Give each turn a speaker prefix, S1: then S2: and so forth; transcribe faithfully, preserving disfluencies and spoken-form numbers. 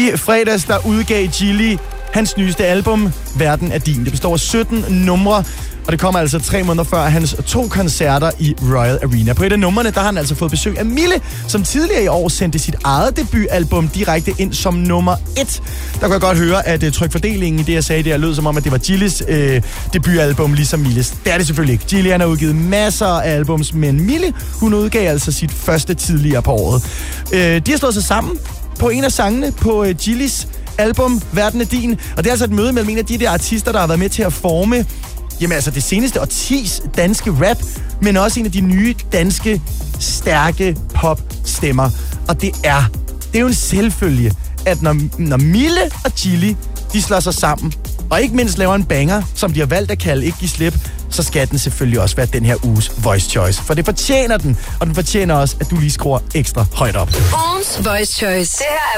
S1: I fredags, der udgav Gilly hans nyeste album, Verden er din. Det består af sytten numre, og det kommer altså tre måneder før hans to koncerter i Royal Arena. På et af numrene, der har han altså fået besøg af Mille, som tidligere i år sendte sit eget debutalbum direkte ind som nummer et. Der kan jeg godt høre, at uh, trykfordelingen i det, jeg sagde, det lød som om, at det var Gillys uh, debutalbum, ligesom Milles. Det er det selvfølgelig ikke. Gilly, han har udgivet masser af albums, men Mille, hun udgav altså sit første tidligere på året. Uh, de har stået sig sammen på en af sangene på uh, Gillys album, Verden er din. Og det er altså et møde mellem en af de der artister, der har været med til at forme jamen altså det seneste årtis danske rap, men også en af de nye danske stærke popstemmer. Og det er, det er jo en selvfølge, at når, når Mille og Gilly, de slår sig sammen, og ikke mindst laver en banger, som de har valgt at kalde Ikke Giv Slip, så skal den selvfølgelig også være den her uges Voice Choice. For det fortjener den, og den fortjener også, at du lige skruer ekstra højt op.
S2: Ugens Voice Choice. Det her er